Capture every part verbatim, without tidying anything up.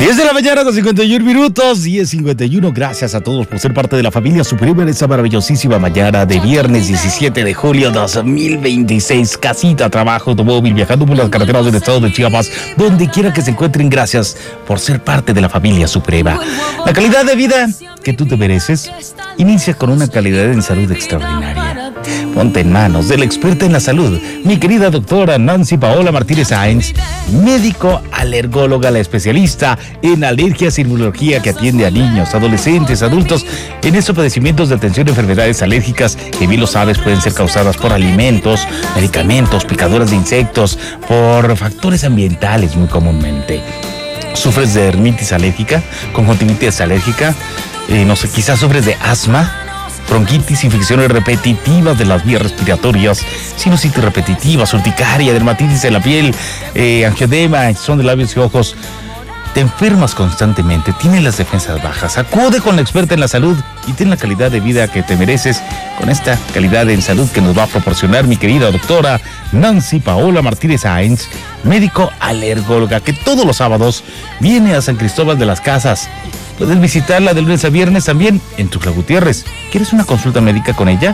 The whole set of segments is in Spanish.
diez de la mañana con cincuenta y uno minutos, diez cincuenta y uno. Gracias a todos por ser parte de la familia Suprema en esta maravillosísima mañana de viernes diecisiete de julio dos mil veintiséis. Casita, trabajo, automóvil, viajando por las carreteras del estado de Chiapas, donde quiera que se encuentren. Gracias por ser parte de la familia Suprema. La calidad de vida que tú te mereces inicia con una calidad en salud extraordinaria. Ponte en manos de la experta en la salud, mi querida doctora Nancy Paola Martínez Sáenz, médico alergóloga, la especialista en alergias y inmunología, que atiende a niños, adolescentes, adultos en estos padecimientos de atención a enfermedades alérgicas que, bien lo sabes, pueden ser causadas por alimentos, medicamentos, picaduras de insectos, por factores ambientales muy comúnmente. ¿Sufres de dermatitis alérgica, conjuntivitis alérgica? Eh, no sé, quizás sufres de asma, bronquitis, infecciones repetitivas de las vías respiratorias, sinusitis repetitiva, urticaria, dermatitis de la piel, eh, angioedema, son de labios y ojos. Te enfermas constantemente, tienes las defensas bajas. Acude con la experta en la salud y ten la calidad de vida que te mereces con esta calidad en salud que nos va a proporcionar mi querida doctora Nancy Paola Martínez Sáenz, médico alergóloga, que todos los sábados viene a San Cristóbal de las Casas. Puedes visitarla de lunes a viernes también en Tuxtla Gutiérrez. ¿Quieres una consulta médica con ella?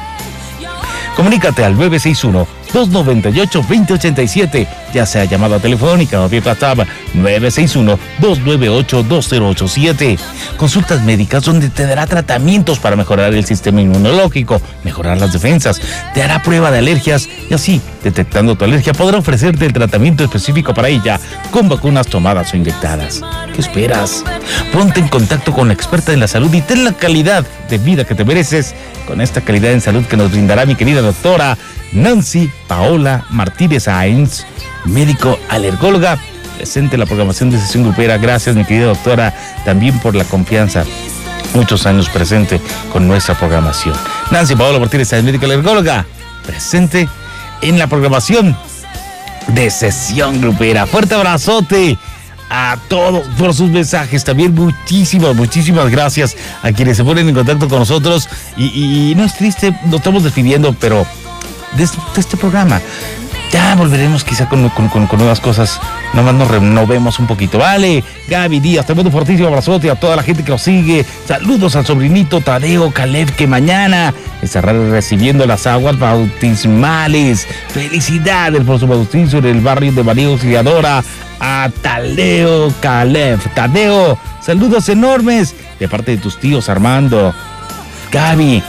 Comunícate al nueve seis uno, dos nueve ocho, dos cero ocho siete, ya sea llamada telefónica o vía WhatsApp nueve seis uno, dos nueve ocho, dos cero ocho siete. Consultas médicas donde te dará tratamientos para mejorar el sistema inmunológico, mejorar las defensas, te hará prueba de alergias y así, detectando tu alergia, podrá ofrecerte el tratamiento específico para ella con vacunas tomadas o inyectadas. ¿Qué esperas? Ponte en contacto con la experta en la salud y ten la calidad de vida que te mereces con esta calidad en salud que nos brindará mi querida doctora Nancy Paola Martínez Sáenz, médico alergóloga, presente en la programación de Sesión Grupera. Gracias, mi querida doctora, también por la confianza. Muchos años presente con nuestra programación. Nancy Paola Martínez Sáenz, médico alergóloga, presente en la programación de Sesión Grupera. Fuerte abrazote a todos por sus mensajes. También muchísimas, muchísimas gracias a quienes se ponen en contacto con nosotros. Y, y no es triste, nos estamos despidiendo, pero de este, de este programa ya volveremos quizá con, con, con, con nuevas cosas. Nomás nos renovemos un poquito. Vale, Gaby Díaz, te mando un fortísimo abrazote a toda la gente que nos sigue. Saludos al sobrinito Tadeo Caleb, que mañana estará recibiendo las aguas bautismales. Felicidades por su bautizo en el barrio de María Auxiliadora. A Tadeo Caleb, Tadeo, saludos enormes de parte de tus tíos Armando, Gaby,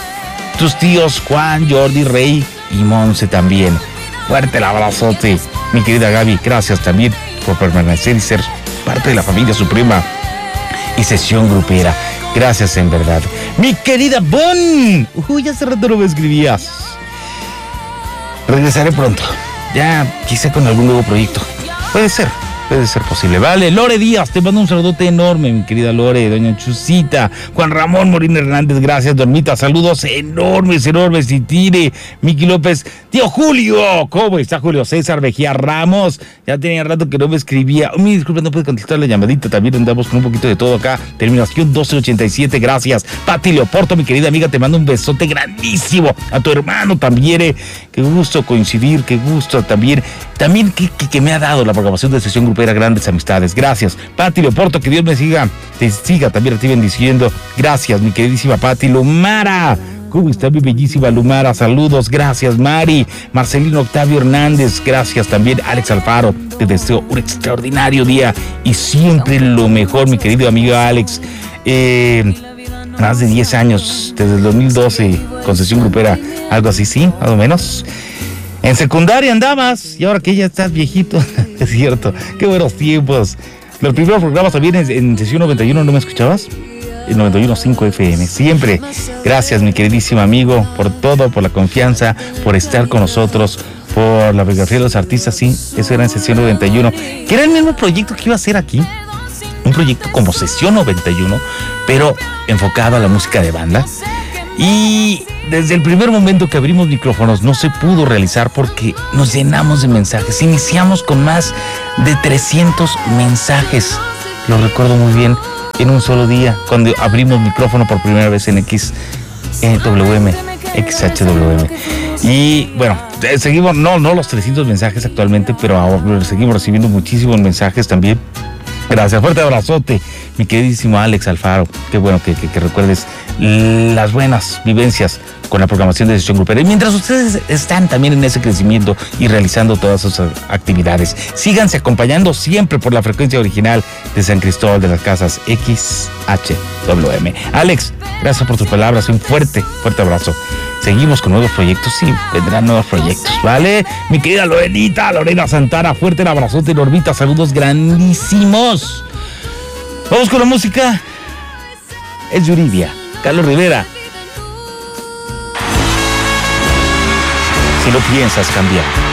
tus tíos Juan, Jordi, Rey y Monse también. Fuerte el abrazote, mi querida Gaby. Gracias también por permanecer y ser parte de la familia Suprema y Sesión Grupera. Gracias en verdad. Mi querida Bon, uy, hace rato no me escribías. Regresaré pronto, ya quizá con algún nuevo proyecto. Puede ser, puede ser posible. Vale, Lore Díaz, te mando un saludote enorme, mi querida Lore, doña Chusita, Juan Ramón Morín Hernández, gracias, Dormita, saludos enormes, enormes, Titire, Miki López, tío Julio, ¿cómo está Julio César Mejía Ramos? Ya tenía rato que no me escribía. Oh, mi disculpa, no puede contestar la llamadita, también andamos con un poquito de todo acá. Terminación doce ochenta y siete, gracias. Pati Leoporto, mi querida amiga, te mando un besote grandísimo. A tu hermano también, eh. Qué gusto coincidir, qué gusto también. También que, que, que me ha dado la programación de Sesión Grupera grandes amistades. Gracias. Pati Leoporto, que Dios me siga, te siga también a ti bendiciendo. Gracias, mi queridísima Pati. Lumara, ¿cómo está mi bellísima Lumara? Saludos, gracias, Mari. Marcelino Octavio Hernández, gracias también. Alex Alfaro, te deseo un extraordinario día y siempre lo mejor, mi querido amigo Alex. Eh, más de diez años, desde el dos mil doce, con Sesión Grupera, algo así, sí, más o menos. En secundaria andabas y ahora que ya estás viejito, es cierto, qué buenos tiempos. Los primeros programas también en, en Sesión noventa y uno, ¿no me escuchabas? En noventa y uno punto cinco F M, siempre. Gracias, mi queridísimo amigo, por todo, por la confianza, por estar con nosotros, por la biografía de los artistas. Sí, eso era en Sesión noventa y uno, que era el mismo proyecto que iba a hacer aquí. Un proyecto como Sesión noventa y uno, pero enfocado a la música de banda. Y desde el primer momento que abrimos micrófonos no se pudo realizar porque nos llenamos de mensajes. Iniciamos con más de trescientos mensajes, lo recuerdo muy bien, en un solo día, cuando abrimos micrófono por primera vez en X W M, X H W M. Y bueno, seguimos, no, no los trescientos mensajes actualmente, pero ahora seguimos recibiendo muchísimos mensajes también. Gracias, fuerte abrazote, mi queridísimo Alex Alfaro. Qué bueno que, que, que recuerdes las buenas vivencias con la programación de Sesión Grupera. Y mientras ustedes están también en ese crecimiento y realizando todas sus actividades, síganse acompañando siempre por la frecuencia original de San Cristóbal de las Casas, X H W M. Alex, gracias por tus palabras, un fuerte, fuerte abrazo. Seguimos con nuevos proyectos, sí, vendrán nuevos proyectos, ¿vale? Mi querida Lorenita, Lorena Santana, fuerte el abrazote, Normita, saludos grandísimos. Vamos con la música. Es Yuridia, Carlos Rivera. Si lo piensas cambiar.